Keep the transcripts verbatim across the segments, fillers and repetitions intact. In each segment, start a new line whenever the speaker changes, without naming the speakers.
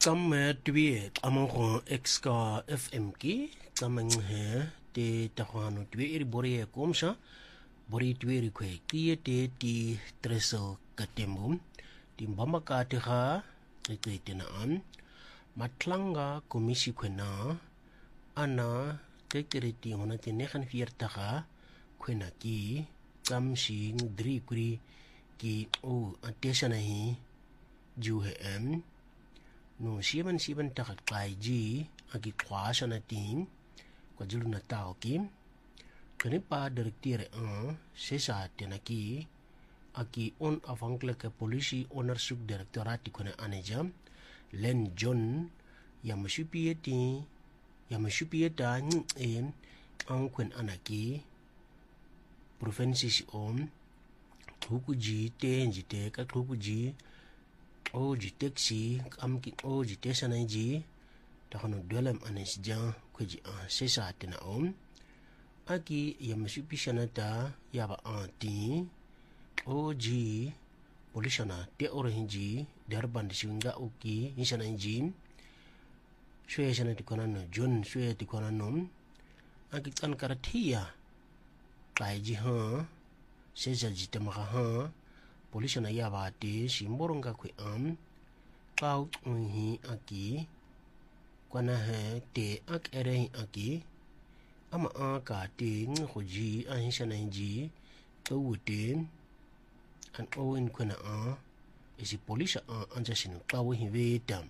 Tsamme twie tsamongo exka F M ki tsameng he te tahano twie iri bori e komsha bori twie iri kwe kie te ti tresel katembum ti mbamba ka te ha ite tena an matlanga komisi kwena ana te kere ti hona te negan vier taga kwena ki tsam shing drie kuri ki o atesana hi juhe em no sieben sieben taga klai ji aki kwasa na ting kwa julu na tao ki kene pa directeur een sesa tena ki aki onafhankelijke politie onderzoek directoraat die kone anejam Len John ya mashupieti ya mashupieta en ang kwen anaki provincies om huku ji te njite ka huku ji o ji taxi am ki o ji tesana ji ta hono dolem anes jan ko ji a sesa tena om aki ya mashupisana ta ya ba anti o ji polisiana te oranji derban singa uki insana jim shwe sana tikona no John shwe tikona nom aki tan karatia kai ji ha sesa ji tamaga ha polisiana ya ba te simboronga kwe am kau unhi aki kwana he te ak ere aki ama a ka te ngoji a insana ji to wuten an owen kuna a isi polisa a anja sinu klawe hi vetam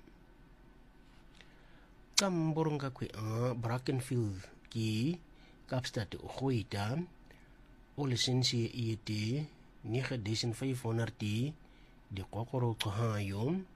kam boronga kwe a Brackenfield ki Kapstad ogoita o lisensie I E T negen duizend vijfhonderd ti de kokoro kahayom